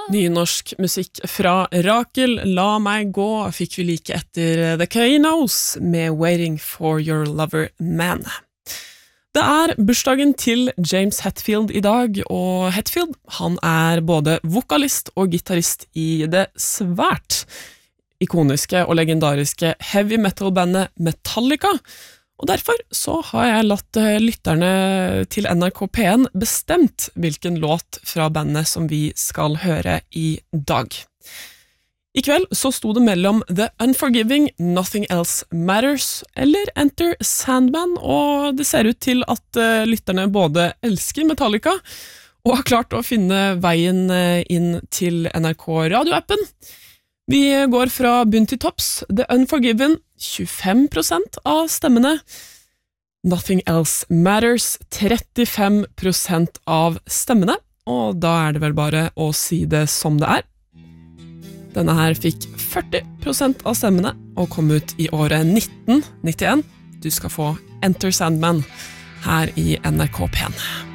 Ny norsk musikk fra Rakel, La meg gå, fikk vi like etter The Kainos med Waiting for Your Lover Man. Det bursdagen til James Hetfield i dag, og Hetfield han både vokalist og gitarist i det svært ikoniske og legendariske heavy metal-bandet Metallica, og derfor så har jeg latt lytterne til NRK P1 bestemt hvilken låt fra bandet som vi skal høre i dag. I kveld så sto det mellom The Unforgiving, Nothing Else Matters eller Enter Sandman, og det ser ut til at lytterne både elsker Metallica og har klart å finne veien inn til NRK radioappen. Vi går fra bunn til topps. The Unforgiven, 25% av stemmene. Nothing Else Matters, 35% av stemmene. Og da det vel bare å si det som det Denne her fikk 40% av stemmene og kom ut i året 1991. Du skal få Enter Sandman her i NRK P1.